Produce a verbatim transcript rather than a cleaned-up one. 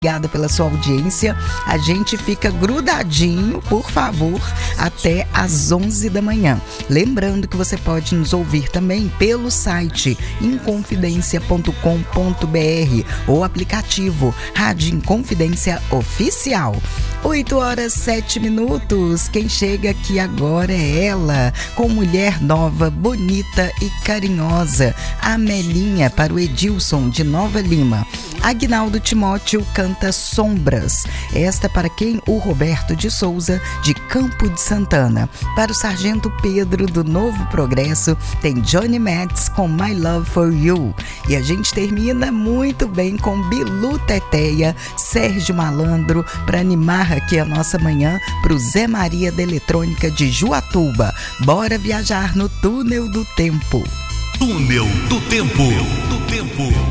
Obrigada pela sua audiência. A gente fica grudadinho, por favor, até às onze da manhã. Lembrando que você pode nos ouvir também pelo site inconfidencia ponto com ponto br ou aplicativo Rádio Inconfidência Oficial. oito horas, sete minutos. Quem chega aqui agora é ela, com mulher nova, bonita e carinhosa. Amelinha para o Edilson de Nova Lima. Aguinaldo Timóteo canta Sombras. Esta para quem? O Roberto de Souza, de Campo de Santana. Para o Sargento Pedro, do Novo Progresso, tem Johnny Metz com My Love for You. E a gente termina muito bem com Bilu Teteia, Sérgio Malandro, para animar aqui a nossa manhã, para o Zé Maria da Eletrônica de Juatuba. Bora viajar no Túnel do Tempo. Túnel do Tempo. Do Tempo.